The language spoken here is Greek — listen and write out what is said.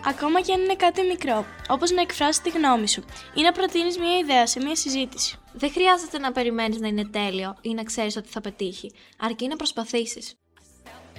Ακόμα και αν είναι κάτι μικρό, όπως να εκφράσεις τη γνώμη σου ή να προτείνεις μια ιδέα σε μια συζήτηση. Δεν χρειάζεται να περιμένεις να είναι τέλειο ή να ξέρεις ότι θα πετύχει, αρκεί να προσπαθήσεις.